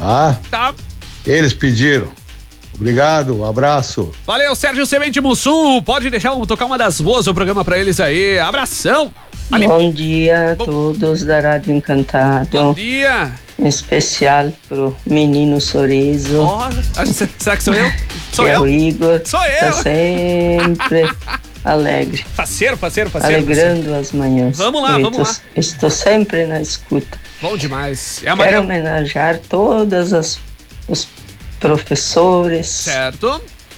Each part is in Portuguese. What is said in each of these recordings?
Tá? Tá. Eles pediram. Obrigado, um abraço. Valeu, Sérgio Semente Mussum. Pode deixar tocar uma das boas do programa pra eles aí. Abração. Ali. Bom dia a todos da Rádio Encantado. Bom dia. Em especial pro menino Sorriso. Será que sou eu? Sou que eu? É o Igor. Sou eu. Tá sempre alegre. Parceiro. Alegrando as manhãs. Vamos lá. Estou sempre na escuta. Bom demais. Quero homenagear todas os professores. Certo.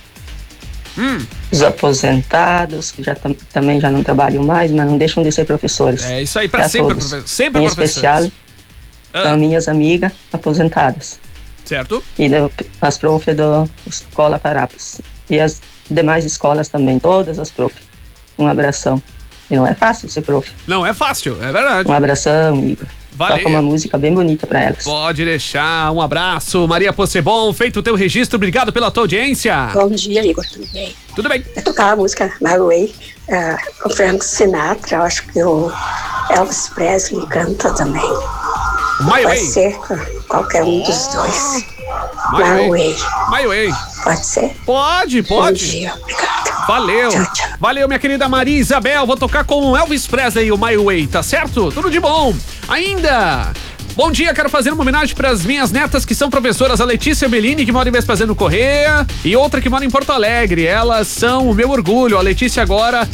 Os aposentados, que também já não trabalham mais, mas não deixam de ser professores. É isso aí, para sempre, sempre em especial para minhas amigas aposentadas. Certo. E as profs da Escola Parapas. E as demais escolas também, todas as profs. Um abração. E não é fácil ser prof. Não é fácil, é verdade. Um abração, Igor. Valeu. Toca uma música bem bonita pra elas. Pode deixar, um abraço. Maria Possebon, feito o teu registro, obrigado pela tua audiência. Bom dia, Igor, tudo bem? Tudo bem. Eu tocava a música My Way, o Frank Sinatra, eu acho que o Elvis Presley canta também. Pode ser qualquer um dos dois. My Way. My Way. Pode ser? Pode. Bom dia, obrigado. Valeu. Tchau. Valeu, minha querida Maria Isabel. Vou tocar com o Elvis Presley, o My Way, tá certo? Tudo de bom. Ainda. Bom dia, quero fazer uma homenagem para as minhas netas que são professoras, a Letícia Bellini, que mora em Vespasiano Correia, e outra que mora em Porto Alegre. Elas são o meu orgulho. A Letícia agora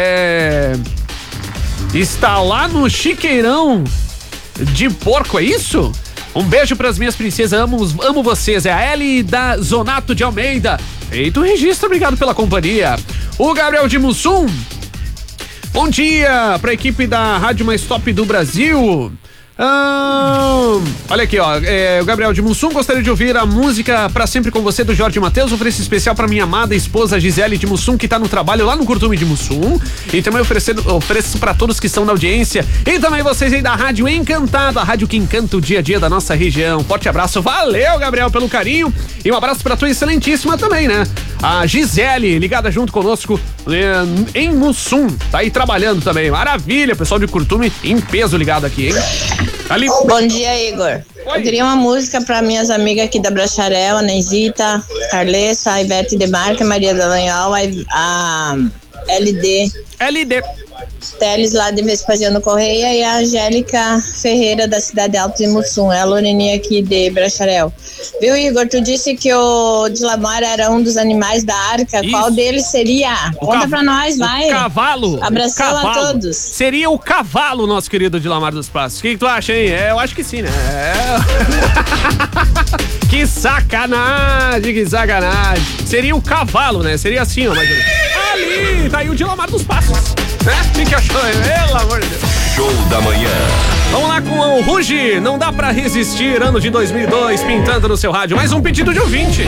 está lá no Chiqueirão de Porco, é isso? Um beijo pras minhas princesas, amo vocês. É a Ellie da Zonato de Almeida. Feito o registro, obrigado pela companhia. O Gabriel de Mussum. Bom dia pra equipe da Rádio Mais Top do Brasil. Olha aqui, ó. O Gabriel de Mussum, gostaria de ouvir a música Pra Sempre Com Você do Jorge Mateus. Ofereço especial pra minha amada esposa Gisele de Mussum, que tá no trabalho lá no Curtume de Mussum. E também ofereço pra todos que estão na audiência. E também vocês aí da Rádio Encantado, a rádio que encanta o dia a dia da nossa região. Forte abraço, valeu, Gabriel, pelo carinho. E um abraço pra tua excelentíssima também, né? A Gisele, ligada junto conosco em Mussum. Tá aí trabalhando também. Maravilha, pessoal de Curtume em peso ligado aqui, hein? Ali. Bom dia, Igor. Oi. Eu queria uma música para minhas amigas aqui da Bracharel, a Neisita, Carlessa, a Ivete Demarca, a Maria Dallagnol, a LD Teles lá de Vespasiano Correia e a Angélica Ferreira da Cidade Alta de Mussum, é a Loreninha aqui de Bracharel. Viu, Igor, tu disse que o Dilamar era um dos animais da arca. Isso. Qual deles seria? Conta pra nós, vai. O cavalo. Abração a todos. Seria o cavalo, nosso querido Dilamar dos Passos. O que tu acha, hein? Eu acho que sim, né? Que sacanagem. Seria o cavalo, né? Seria assim, ó, mais ou menos. Ali, tá aí o Dilamar dos Passos. Né? O que achou? Pelo amor de Deus. Show da manhã. Vamos lá com o Ruge. Não dá pra resistir. Ano de 2002, pintando no seu rádio. Mais um pedido de ouvinte.